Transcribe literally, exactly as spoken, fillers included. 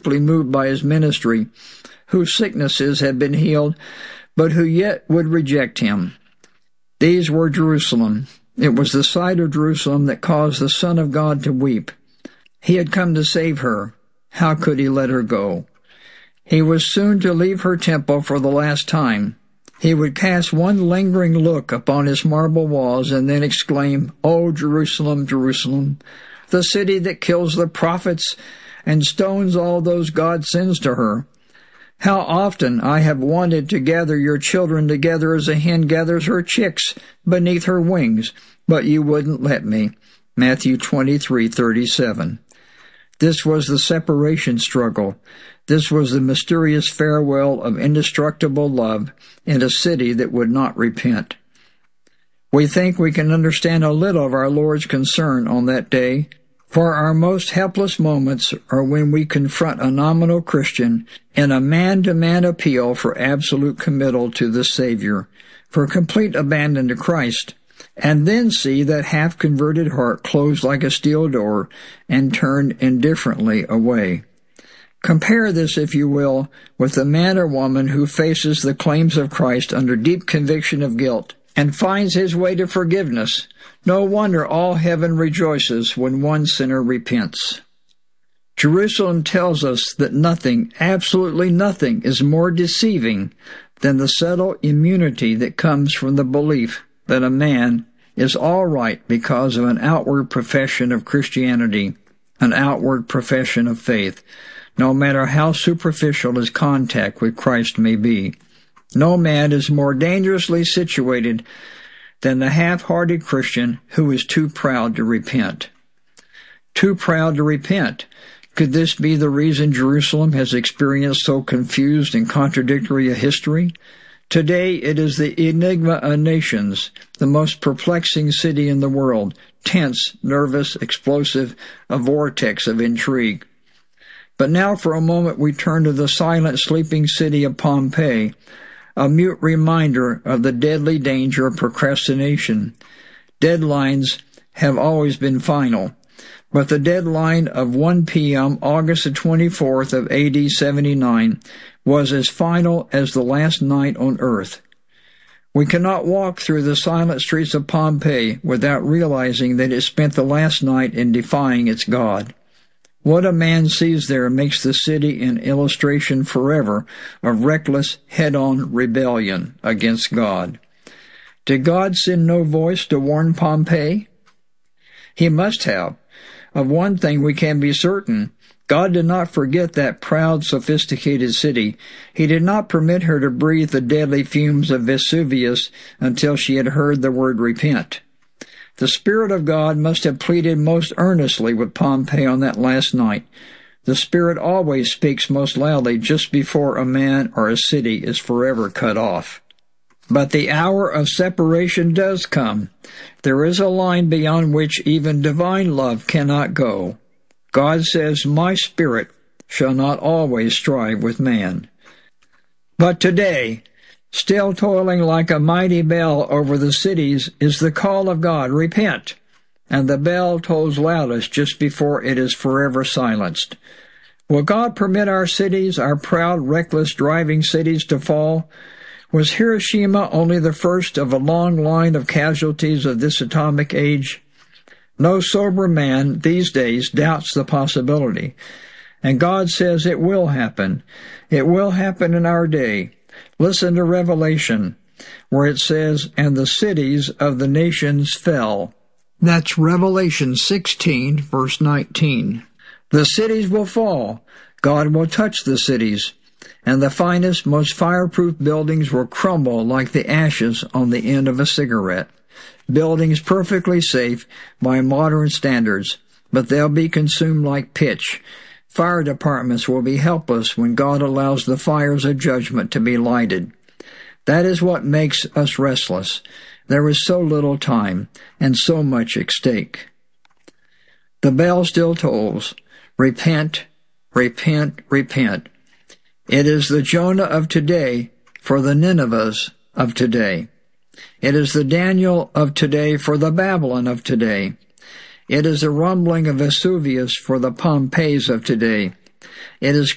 deeply moved by his ministry, whose sicknesses had been healed, but who yet would reject him. These were Jerusalem. It was the sight of Jerusalem that caused the Son of God to weep. He had come to save her. How could he let her go? He was soon to leave her temple for the last time. He would cast one lingering look upon its marble walls and then exclaim, "O Jerusalem, Jerusalem, the city that kills the prophets and stones all those God sends to her. How often I have wanted to gather your children together as a hen gathers her chicks beneath her wings, but you wouldn't let me." Matthew twenty-three thirty-seven. This was the separation struggle. This was the mysterious farewell of indestructible love in a city that would not repent. We think we can understand a little of our Lord's concern on that day, for our most helpless moments are when we confront a nominal Christian in a man-to-man appeal for absolute committal to the Savior, for complete abandon to Christ, and then see that half-converted heart closed like a steel door and turned indifferently away. Compare this, if you will, with the man or woman who faces the claims of Christ under deep conviction of guilt and finds his way to forgiveness. No wonder all heaven rejoices when one sinner repents. Jerusalem tells us that nothing, absolutely nothing, is more deceiving than the subtle immunity that comes from the belief that a man is all right because of an outward profession of Christianity, an outward profession of faith, no matter how superficial his contact with Christ may be. No man is more dangerously situated than the half-hearted Christian who is too proud to repent. Too proud to repent. Could this be the reason Jerusalem has experienced so confused and contradictory a history? Today it is the enigma of nations, the most perplexing city in the world, tense, nervous, explosive, a vortex of intrigue. But now for a moment we turn to the silent, sleeping city of Pompeii, a mute reminder of the deadly danger of procrastination. Deadlines have always been final, but the deadline of one p m August the twenty-fourth of A D seventy-nine was as final as the last night on earth. We cannot walk through the silent streets of Pompeii without realizing that it spent the last night in defying its God. What a man sees there makes the city an illustration forever of reckless, head-on rebellion against God. Did God send no voice to warn Pompeii? He must have. Of one thing we can be certain. God did not forget that proud, sophisticated city. He did not permit her to breathe the deadly fumes of Vesuvius until she had heard the word repent. The Spirit of God must have pleaded most earnestly with Pompeii on that last night. The Spirit always speaks most loudly just before a man or a city is forever cut off. But the hour of separation does come. There is a line beyond which even divine love cannot go. God says, "My Spirit shall not always strive with man." But today, still toiling like a mighty bell over the cities, is the call of God, "Repent," and the bell tolls loudest just before it is forever silenced. Will God permit our cities, our proud, reckless, driving cities, to fall? Was Hiroshima only the first of a long line of casualties of this atomic age? No sober man these days doubts the possibility, and God says it will happen. It will happen in our day. Listen to Revelation, where it says, "And the cities of the nations fell." That's Revelation sixteen, verse nineteen. The cities will fall. God will touch the cities, and the finest, most fireproof buildings will crumble like the ashes on the end of a cigarette. Buildings perfectly safe by modern standards, but they'll be consumed like pitch. Fire departments will be helpless when God allows the fires of judgment to be lighted. That is what makes us restless. There is so little time and so much at stake. The bell still tolls. Repent, repent, repent. It is the Jonah of today for the Ninevehs of today. It is the Daniel of today for the Babylon of today. It is the rumbling of Vesuvius for the Pompeiis of today. It is